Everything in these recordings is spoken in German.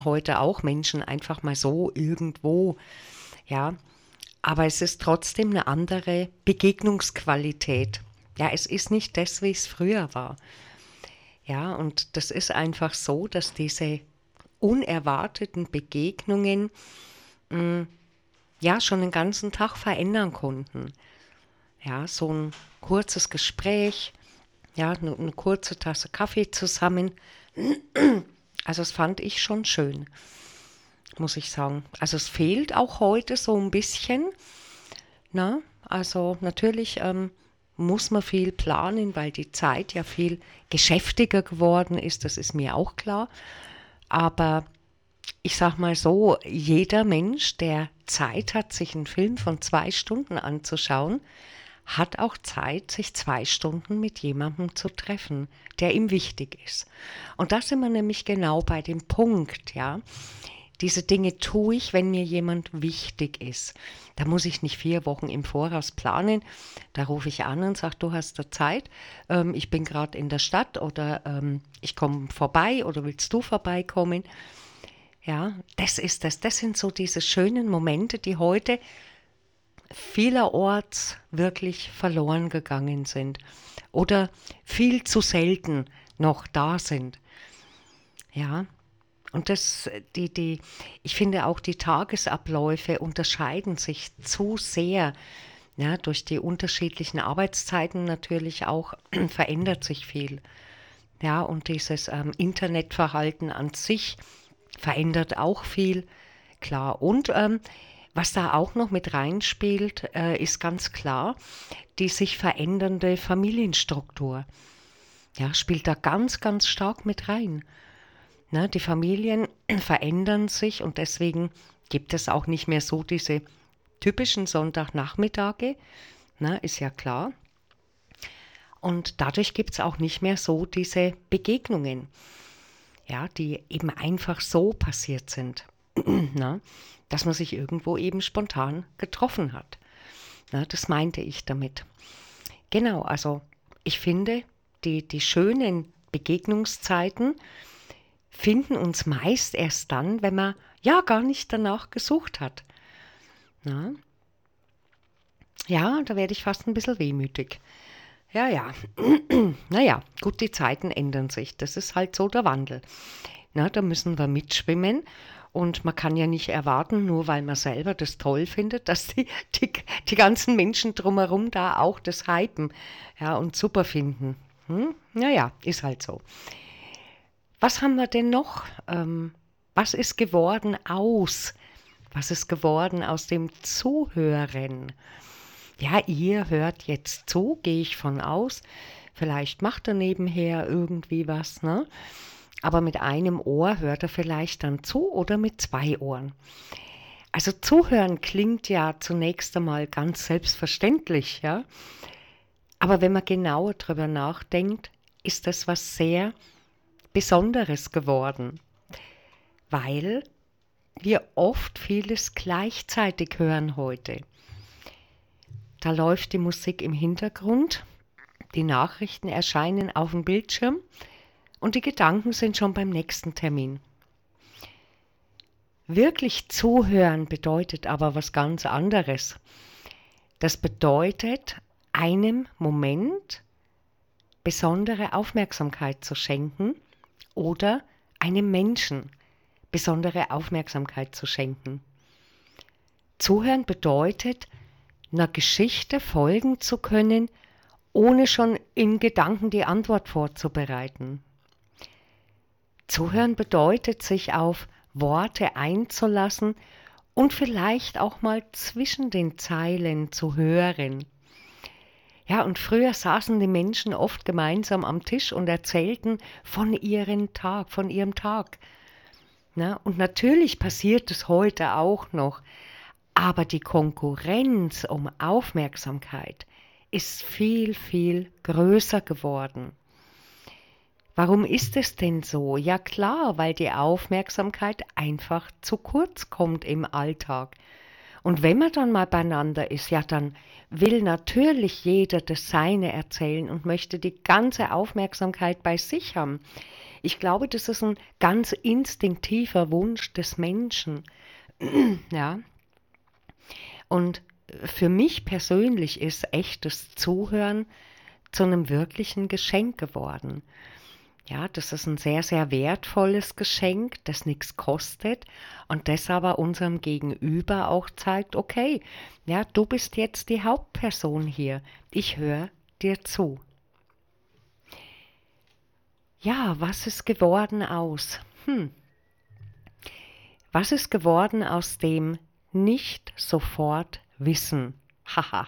heute auch Menschen einfach mal so irgendwo, ja. Aber es ist trotzdem eine andere Begegnungsqualität. Ja, es ist nicht das, wie es früher war. Ja, und das ist einfach so, dass diese unerwarteten Begegnungen ja schon den ganzen Tag verändern konnten. Ja, so ein kurzes Gespräch, ja, eine kurze Tasse Kaffee zusammen. Also das fand ich schon schön, muss ich sagen. Also es fehlt auch heute so ein bisschen. Na, also natürlich muss man viel planen, weil die Zeit ja viel geschäftiger geworden ist, das ist mir auch klar. Aber ich sag mal so, jeder Mensch, der Zeit hat, sich einen Film von 2 Stunden anzuschauen, hat auch Zeit, sich 2 Stunden mit jemandem zu treffen, der ihm wichtig ist. Und da sind wir nämlich genau bei dem Punkt, ja. Diese Dinge tue ich, wenn mir jemand wichtig ist. Da muss ich nicht 4 Wochen im Voraus planen. Da rufe ich an und sage, du hast da Zeit, ich bin gerade in der Stadt oder ich komme vorbei oder willst du vorbeikommen? Ja, das ist das. Das sind so diese schönen Momente, die heute vielerorts wirklich verloren gegangen sind oder viel zu selten noch da sind. Ja, und ich finde auch die Tagesabläufe unterscheiden sich zu sehr. Ja, durch die unterschiedlichen Arbeitszeiten natürlich auch verändert sich viel. Ja, und dieses Internetverhalten an sich verändert auch viel, klar. Und was da auch noch mit reinspielt, ist ganz klar die sich verändernde Familienstruktur. Ja, spielt da ganz, ganz stark mit rein. Ne, die Familien verändern sich und deswegen gibt es auch nicht mehr so diese typischen Sonntagnachmittage, ne, ist ja klar. Und dadurch gibt es auch nicht mehr so diese Begegnungen, ja, die eben einfach so passiert sind, ne, dass man sich irgendwo eben spontan getroffen hat. Ne, das meinte ich damit. Genau, also ich finde, die schönen Begegnungszeiten finden uns meist erst dann, wenn man ja gar nicht danach gesucht hat. Na? Ja, da werde ich fast ein bisschen wehmütig. Ja, ja. Naja, gut, die Zeiten ändern sich. Das ist halt so der Wandel. Na, da müssen wir mitschwimmen. Und man kann ja nicht erwarten, nur weil man selber das toll findet, dass die, die ganzen Menschen drumherum da auch das hypen, ja, und super finden. Naja, ist halt so. Was haben wir denn noch? Was ist geworden aus? Was ist geworden aus dem Zuhören? Ja, ihr hört jetzt zu, gehe ich von aus. Vielleicht macht er nebenher irgendwie was, ne? Aber mit einem Ohr hört er vielleicht dann zu oder mit 2 Ohren. Also zuhören klingt ja zunächst einmal ganz selbstverständlich, ja? Aber wenn man genauer drüber nachdenkt, ist das was sehr Besonderes geworden, weil wir oft vieles gleichzeitig hören heute. Da läuft die Musik im Hintergrund, die Nachrichten erscheinen auf dem Bildschirm und die Gedanken sind schon beim nächsten Termin. Wirklich zuhören bedeutet aber was ganz anderes. Das bedeutet, einem Moment besondere Aufmerksamkeit zu schenken oder einem Menschen besondere Aufmerksamkeit zu schenken. Zuhören bedeutet, einer Geschichte folgen zu können, ohne schon in Gedanken die Antwort vorzubereiten. Zuhören bedeutet, sich auf Worte einzulassen und vielleicht auch mal zwischen den Zeilen zu hören. Ja, und früher saßen die Menschen oft gemeinsam am Tisch und erzählten von ihrem Tag. Na, und natürlich passiert es heute auch noch, aber die Konkurrenz um Aufmerksamkeit ist viel, viel größer geworden. Warum ist es denn so? Ja klar, weil die Aufmerksamkeit einfach zu kurz kommt im Alltag. Und wenn man dann mal beieinander ist, ja dann will natürlich jeder das Seine erzählen und möchte die ganze Aufmerksamkeit bei sich haben. Ich glaube, das ist ein ganz instinktiver Wunsch des Menschen. Ja, und für mich persönlich ist echtes Zuhören zu einem wirklichen Geschenk geworden. Ja, das ist ein sehr, sehr wertvolles Geschenk, das nichts kostet und das aber unserem Gegenüber auch zeigt, okay, ja, du bist jetzt die Hauptperson hier, ich höre dir zu. Ja, was ist geworden aus? Was ist geworden aus dem nicht sofort wissen? Haha.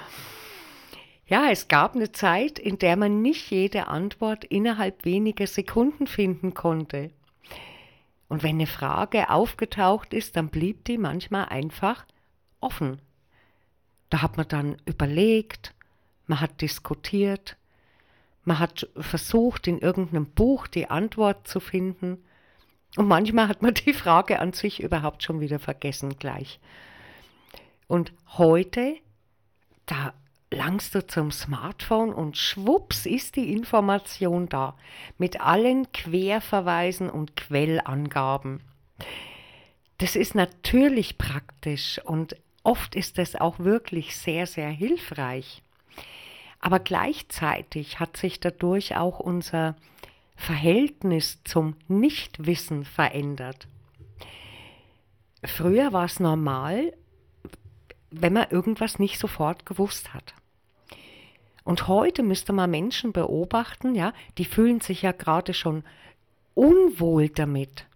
Ja, es gab eine Zeit, in der man nicht jede Antwort innerhalb weniger Sekunden finden konnte. Und wenn eine Frage aufgetaucht ist, dann blieb die manchmal einfach offen. Da hat man dann überlegt, man hat diskutiert, man hat versucht, in irgendeinem Buch die Antwort zu finden. Und manchmal hat man die Frage an sich überhaupt schon wieder vergessen gleich. Und heute, da langst du zum Smartphone und schwupps ist die Information da, mit allen Querverweisen und Quellangaben. Das ist natürlich praktisch und oft ist es auch wirklich sehr, sehr hilfreich. Aber gleichzeitig hat sich dadurch auch unser Verhältnis zum Nichtwissen verändert. Früher war es normal, wenn man irgendwas nicht sofort gewusst hat. Und heute müsste man Menschen beobachten, ja, die fühlen sich ja gerade schon unwohl damit.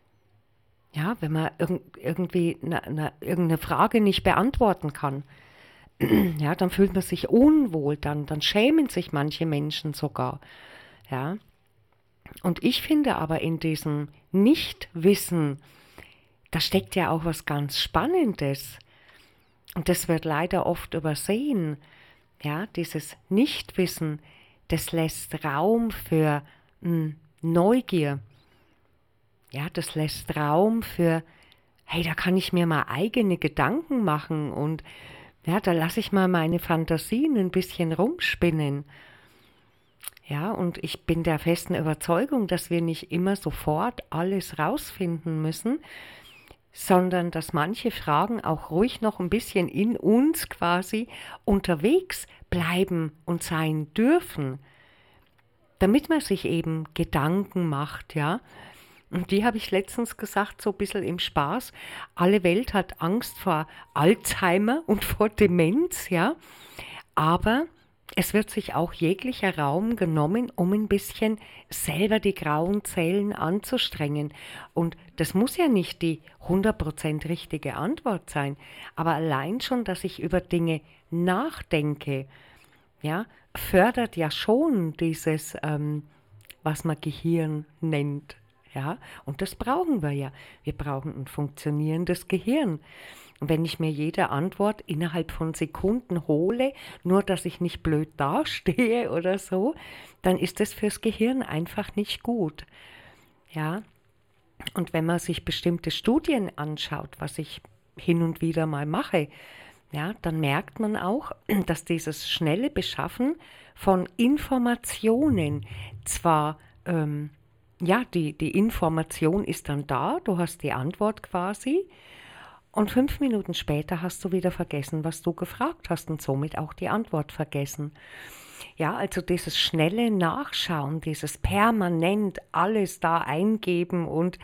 Ja, wenn man irgendwie irgendeine Frage nicht beantworten kann, ja, dann fühlt man sich unwohl, dann schämen sich manche Menschen sogar. Ja. Und ich finde aber in diesem Nichtwissen, da steckt ja auch was ganz Spannendes. Und das wird leider oft übersehen. Ja, dieses Nichtwissen, das lässt Raum für Neugier. Ja, das lässt Raum für, hey, da kann ich mir mal eigene Gedanken machen und ja, da lasse ich mal meine Fantasien ein bisschen rumspinnen. Ja, und ich bin der festen Überzeugung, dass wir nicht immer sofort alles rausfinden müssen, sondern dass manche Fragen auch ruhig noch ein bisschen in uns quasi unterwegs bleiben und sein dürfen, damit man sich eben Gedanken macht, ja. Und die habe ich letztens gesagt, so ein bisschen im Spaß. Alle Welt hat Angst vor Alzheimer und vor Demenz, ja. Aber es wird sich auch jeglicher Raum genommen, um ein bisschen selber die grauen Zellen anzustrengen. Und das muss ja nicht die 100% richtige Antwort sein. Aber allein schon, dass ich über Dinge nachdenke, ja, fördert ja schon dieses, was man Gehirn nennt. Ja, und das brauchen wir ja. Wir brauchen ein funktionierendes Gehirn. Und wenn ich mir jede Antwort innerhalb von Sekunden hole, nur dass ich nicht blöd dastehe oder so, dann ist das fürs Gehirn einfach nicht gut. Ja, und wenn man sich bestimmte Studien anschaut, was ich hin und wieder mal mache, ja, dann merkt man auch, dass dieses schnelle Beschaffen von Informationen zwar ja, die Information ist dann da, du hast die Antwort quasi und 5 Minuten später hast du wieder vergessen, was du gefragt hast und somit auch die Antwort vergessen. Ja, also dieses schnelle Nachschauen, dieses permanent alles da eingeben und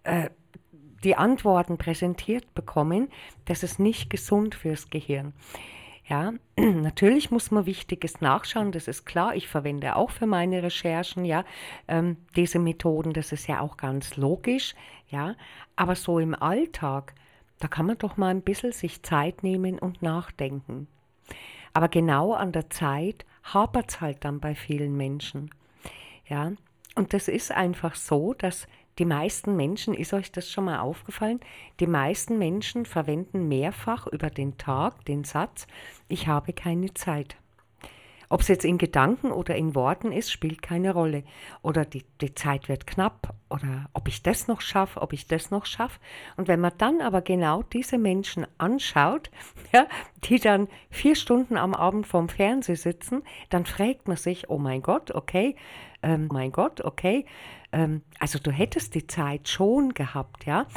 die Antworten präsentiert bekommen, das ist nicht gesund fürs Gehirn. Ja, natürlich muss man Wichtiges nachschauen, das ist klar. Ich verwende auch für meine Recherchen, ja, diese Methoden, das ist ja auch ganz logisch, ja. Aber so im Alltag, da kann man doch mal ein bisschen sich Zeit nehmen und nachdenken. Aber genau an der Zeit hapert es halt dann bei vielen Menschen, ja. Und das ist einfach so, dass die meisten Menschen, ist euch das schon mal aufgefallen? Die meisten Menschen verwenden mehrfach über den Tag den Satz, ich habe keine Zeit. Ob es jetzt in Gedanken oder in Worten ist, spielt keine Rolle. Oder die Zeit wird knapp oder ob ich das noch schaffe, ob ich das noch schaffe. Und wenn man dann aber genau diese Menschen anschaut, ja, die dann 4 Stunden am Abend vorm Fernseher sitzen, dann fragt man sich, oh mein Gott, okay, also du hättest die Zeit schon gehabt, ja.